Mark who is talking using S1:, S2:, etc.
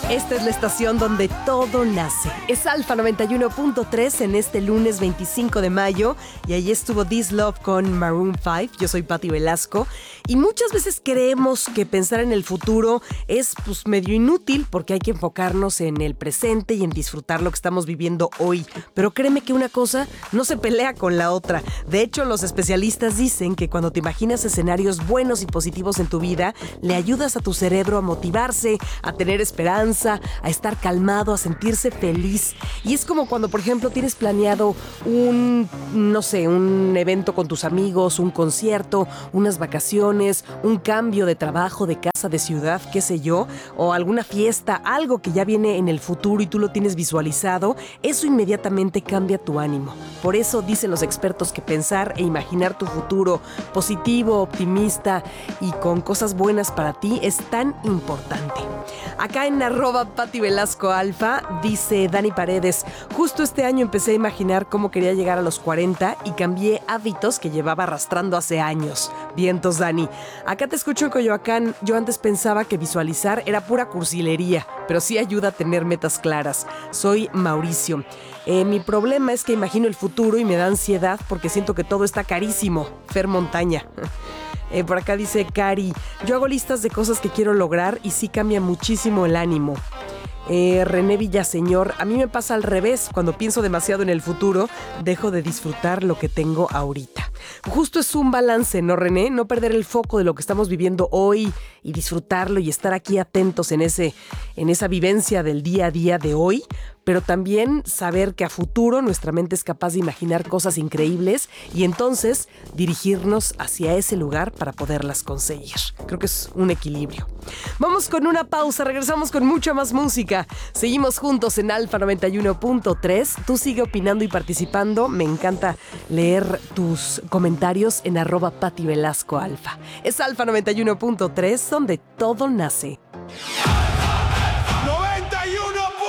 S1: Esta es la estación donde todo nace. Es Alfa 91.3 en este lunes 25 de mayo y ahí estuvo This Love con Maroon 5. Yo soy Patti Velasco y muchas veces creemos que pensar en el futuro es medio inútil porque hay que enfocarnos en el presente y en disfrutar lo que estamos viviendo hoy. Pero créeme que una cosa no se pelea con la otra. De hecho, los especialistas dicen que cuando te imaginas escenarios buenos y positivos en tu vida, le ayudas a tu cerebro a motivarse, a tener esperanza, a estar calmado, a sentirse feliz. Y es como cuando, por ejemplo, tienes planeado un evento con tus amigos, un concierto, unas vacaciones, un cambio de trabajo, de casa, de ciudad, qué sé yo, o alguna fiesta, algo que ya viene en el futuro y tú lo tienes visualizado, eso inmediatamente cambia tu ánimo. Por eso dicen los expertos que pensar e imaginar tu futuro positivo, optimista y con cosas buenas para ti es tan importante. Acá en @Patti Velasco Alfa dice Dani Paredes: justo este año empecé a imaginar cómo quería llegar a los 40 y cambié hábitos que llevaba arrastrando hace años. Vientos, Dani. Acá te escucho en Coyoacán. Yo antes pensaba que visualizar era pura cursilería, pero sí ayuda a tener metas claras. Soy Mauricio. Mi problema es que imagino el futuro y me da ansiedad porque siento que todo está carísimo. Fer Montaña. Por acá dice Cari: yo hago listas de cosas que quiero lograr y sí cambia muchísimo el ánimo. René Villaseñor: a mí me pasa al revés. Cuando pienso demasiado en el futuro, dejo de disfrutar lo que tengo ahorita. Justo es un balance, ¿no, René? No perder el foco de lo que estamos viviendo hoy y disfrutarlo y estar aquí atentos en esa vivencia del día a día de hoy, pero también saber que a futuro nuestra mente es capaz de imaginar cosas increíbles y entonces dirigirnos hacia ese lugar para poderlas conseguir. Creo que es un equilibrio. Vamos con una pausa, regresamos con mucha más música. Seguimos juntos en Alfa 91.3. Tú sigue opinando y participando. Me encanta leer tus comentarios en @Patti Velasco Alfa. Es Alfa 91.3, donde todo nace.